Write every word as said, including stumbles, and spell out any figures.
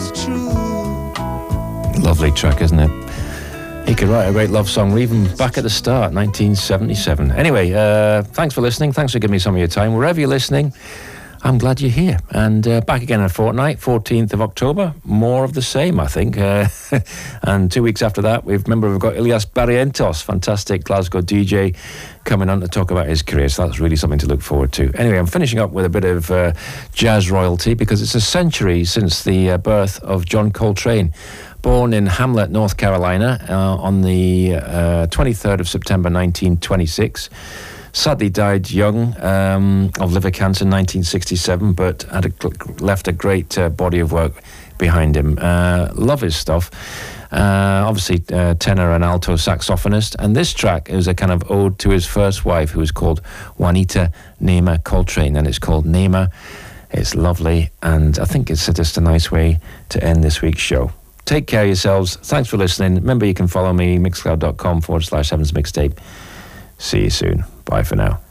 Lovely track, isn't it? He could write a great love song even back at the start, nineteen seventy-seven. Anyway, uh, thanks for listening. Thanks for giving me some of your time. Wherever you're listening, I'm glad you're here. And uh, back again in a fortnight, fourteenth of October. More of the same, I think. Uh, and two weeks after that, we've remember we've got Ilias Barrientos, fantastic Glasgow D J, coming on to talk about his career. So that's really something to look forward to. Anyway, I'm finishing up with a bit of uh, jazz royalty because it's a century since the uh, birth of John Coltrane. Born in Hamlet, North Carolina, uh, on the uh, twenty-third of September nineteen twenty-six. Sadly died young um, of liver cancer in nineteen sixty-seven, but had a, left a great uh, body of work behind him. Uh, love his stuff. Uh, obviously, uh, tenor and alto saxophonist. And this track is a kind of ode to his first wife, who was called Juanita Nema Coltrane, and it's called Nema. It's lovely, and I think it's just a nice way to end this week's show. Take care of yourselves. Thanks for listening. Remember, you can follow me, mixcloud.com forward slash Heaven's Mixtape. See you soon. Bye for now.